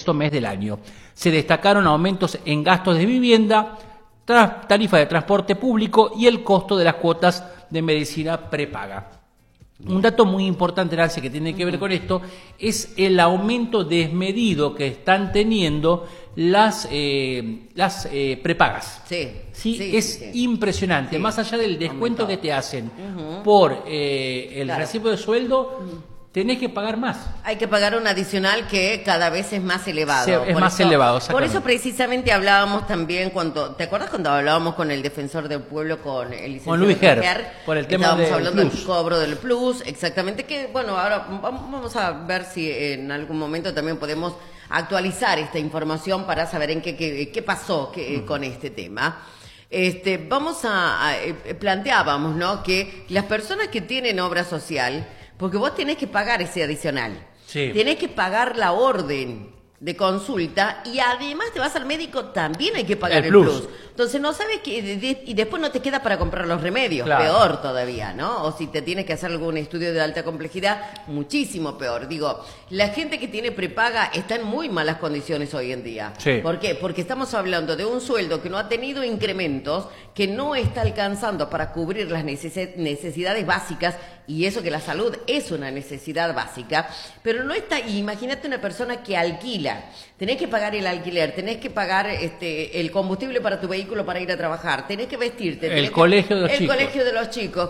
sexto mes del año. Se destacaron aumentos en gastos de vivienda, tarifa de transporte público y el costo de las cuotas de medicina prepaga. Un dato muy importante, Nancy, que tiene que ver con esto, es el aumento desmedido que están teniendo las prepagas. Sí, es impresionante. Más allá del descuento que te hacen por el recibo de sueldo, tenés que pagar más. Hay que pagar un adicional que cada vez es más elevado. Sí, es más elevado, por eso precisamente hablábamos también ¿te acuerdas cuando hablábamos con el defensor del pueblo, con el licenciado Luis Ger, por el tema estábamos hablando del cobro del plus, exactamente, que bueno, ahora vamos a ver si en algún momento también podemos actualizar esta información para saber en qué pasó con este tema. Planteábamos, ¿no?, que las personas que tienen obra social, porque vos tenés que pagar ese adicional. Sí. Tenés que pagar la orden de consulta y además te vas al médico, también hay que pagar el plus. Entonces no sabes y después no te queda para comprar los remedios, claro. Peor todavía, ¿no? O si te tienes que hacer algún estudio de alta complejidad, muchísimo peor. Digo, la gente que tiene prepaga está en muy malas condiciones hoy en día. Sí. ¿Por qué? Porque estamos hablando de un sueldo que no ha tenido incrementos, que no está alcanzando para cubrir las necesidades básicas, y eso que la salud es una necesidad básica, pero no está. Imagínate una persona que alquila, tenés que pagar el alquiler, tenés que pagar el combustible para tu vehículo para ir a trabajar, tenés que vestirte, el colegio de los chicos. El colegio de los chicos,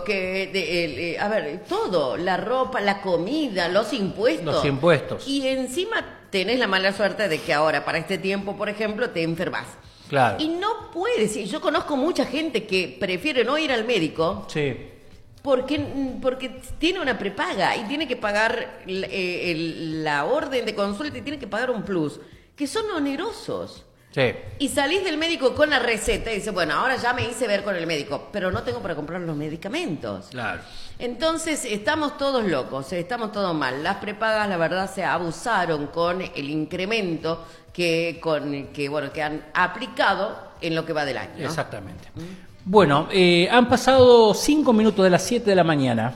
todo, la ropa, la comida, los impuestos. Los impuestos. Y encima tenés la mala suerte de que ahora, para este tiempo, por ejemplo, te enfermas. Claro. Y no puedes. Yo conozco mucha gente que prefiere no ir al médico. Sí. Porque tiene una prepaga y tiene que pagar la orden de consulta y tiene que pagar un plus, que son onerosos. Sí. Y salís del médico con la receta y dices, bueno, ahora ya me hice ver con el médico, pero no tengo para comprar los medicamentos. Claro. Entonces estamos todos locos, estamos todos mal. Las prepagas, la verdad, se abusaron con el incremento que han aplicado en lo que va del año, ¿no? Exactamente. Bueno, han pasado 5 minutos de las 7 de la mañana.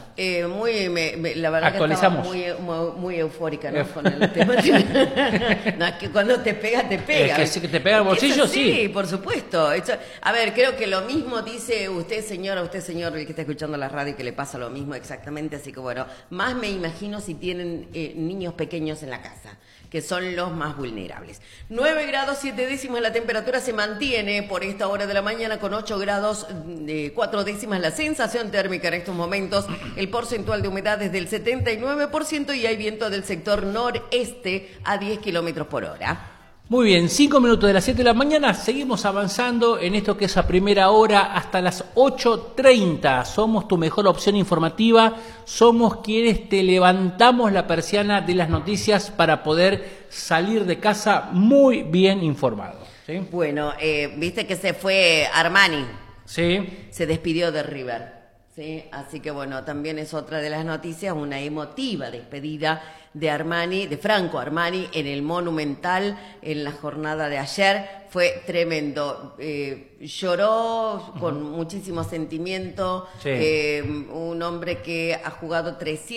La verdad actualizamos. Que estaba muy eufórica, ¿no? Con el tema. No, es que cuando te pega, te pega. Es que te pega el bolsillo, sí. Sí, por supuesto. A ver, creo que lo mismo dice usted, señor, el que está escuchando la radio, que le pasa lo mismo exactamente. Así que bueno, más me imagino si tienen niños pequeños en la casa, que son los más vulnerables. 9 grados 7 décimas la temperatura se mantiene por esta hora de la mañana, con 8 grados 4 décimas la sensación térmica en estos momentos. El porcentual de humedad es del 79% y hay viento del sector noreste a 10 kilómetros por hora. Muy bien, 5 minutos de las 7 de la mañana, seguimos avanzando en esto que es a primera hora hasta las 8:30. Somos tu mejor opción informativa, somos quienes te levantamos la persiana de las noticias para poder salir de casa muy bien informado. ¿Sí? Bueno, viste que se fue Armani. Sí. Se despidió de River. Sí, así que bueno, también es otra de las noticias, una emotiva despedida de Franco Armani en el Monumental en la jornada de ayer. Fue tremendo, lloró con muchísimo sentimiento, sí. Un hombre que ha jugado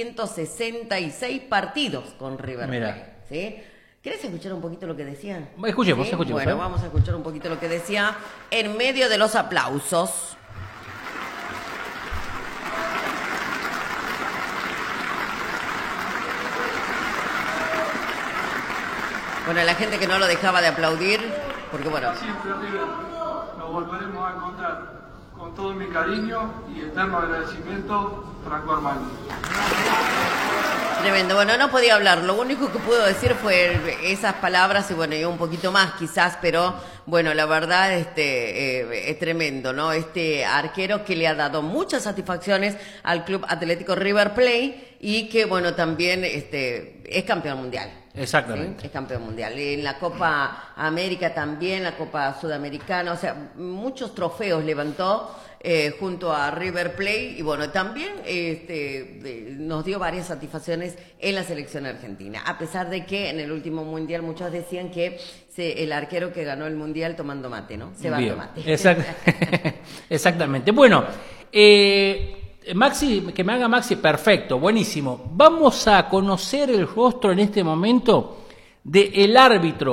366 partidos con River Plate. ¿Sí? ¿Querés escuchar un poquito lo que decía? Escuchemos. Bueno, vamos a escuchar un poquito lo que decía en medio de los aplausos. Bueno, la gente que no lo dejaba de aplaudir, porque bueno... Siempre nos volveremos a encontrar con todo mi cariño y eterno agradecimiento, Franco Armani. Tremendo. Bueno, no podía hablar. Lo único que puedo decir fue esas palabras y bueno, y un poquito más quizás, pero bueno, la verdad es tremendo, ¿no? Este arquero que le ha dado muchas satisfacciones al Club Atlético River Plate y que bueno, también es campeón mundial. Exactamente. ¿Sí? Es campeón mundial. En la Copa América también, la Copa Sudamericana, o sea, muchos trofeos levantó junto a River Plate y bueno, también nos dio varias satisfacciones en la selección argentina, a pesar de que en el último mundial muchos decían que el arquero que ganó el mundial tomando mate, ¿no? Se va a tomate. Exactamente. Bueno, Maxi, que me haga Maxi, perfecto, buenísimo. Vamos a conocer el rostro en este momento del árbitro